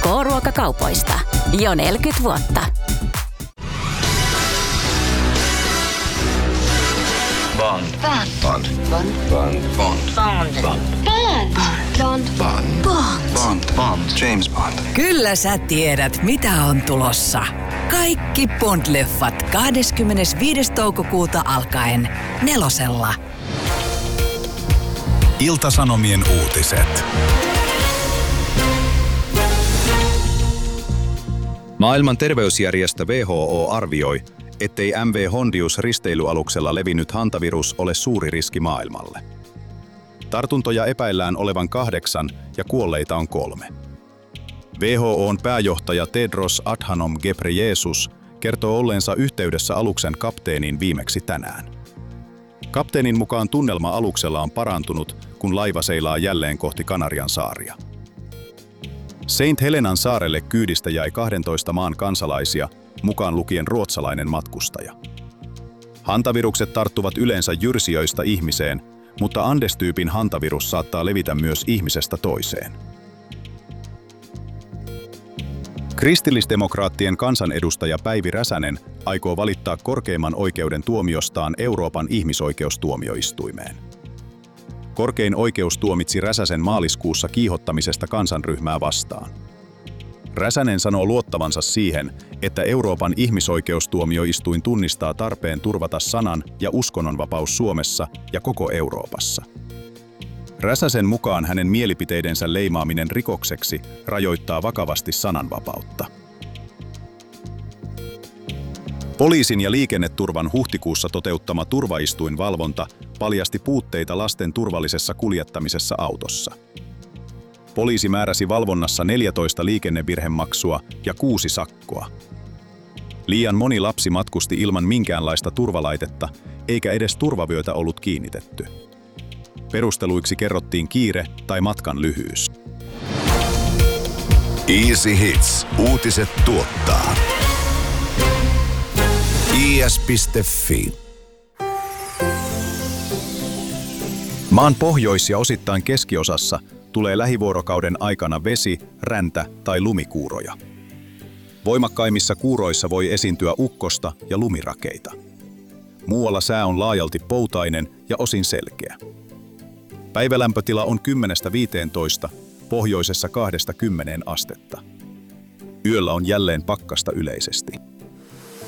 K-ruokakaupoista. Jo 40 vuotta. Bond. Bond. Bond. Bond. Bond. Bond. Bond. Bond. Bond. Bond. Bond. James Bond. Kyllä sä tiedät, mitä on tulossa. Kaikki Bond-leffat 25. toukokuuta alkaen 4:lla. Ilta-Sanomien uutiset. Maailman terveysjärjestö WHO arvioi, ettei MV Hondius-risteilyaluksella levinnyt hantavirus ole suuri riski maailmalle. Tartuntoja epäillään olevan 8 ja kuolleita on 3. WHO:n pääjohtaja Tedros Adhanom Ghebreyesus kertoo olleensa yhteydessä aluksen kapteeniin viimeksi tänään. Kapteenin mukaan tunnelma aluksella on parantunut, kun laiva seilaa jälleen kohti Kanarian saaria. Saint Helenan saarelle kyydistä jäi 12 maan kansalaisia, mukaan lukien ruotsalainen matkustaja. Hantavirukset tarttuvat yleensä jyrsijöistä ihmiseen, mutta Andes-tyypin hantavirus saattaa levitä myös ihmisestä toiseen. Kristillisdemokraattien kansanedustaja Päivi Räsänen aikoo valittaa korkeimman oikeuden tuomiostaan Euroopan ihmisoikeustuomioistuimeen. Korkein oikeus tuomitsi Räsäsen maaliskuussa kiihottamisesta kansanryhmää vastaan. Räsänen sanoo luottavansa siihen, että Euroopan ihmisoikeustuomioistuin tunnistaa tarpeen turvata sanan- ja uskonnonvapaus Suomessa ja koko Euroopassa. Räsäsen mukaan hänen mielipiteidensä leimaaminen rikokseksi rajoittaa vakavasti sananvapautta. Poliisin ja liikenneturvan huhtikuussa toteuttama turvaistuinvalvonta paljasti puutteita lasten turvallisessa kuljettamisessa autossa. Poliisi määräsi valvonnassa 14 liikennevirhemaksua ja 6 sakkoa. Liian moni lapsi matkusti ilman minkäänlaista turvalaitetta, eikä edes turvavyötä ollut kiinnitetty. Perusteluiksi kerrottiin kiire tai matkan lyhyys. Easy Hits. Uutiset tuottaa. is.fi. Maan pohjois- ja osittain keskiosassa tulee lähivuorokauden aikana vesi-, räntä- tai lumikuuroja. Voimakkaimmissa kuuroissa voi esiintyä ukkosta ja lumirakeita. Muualla sää on laajalti poutainen ja osin selkeä. Päivälämpötila on 10–15, pohjoisessa 2–10 astetta. Yöllä on jälleen pakkasta yleisesti.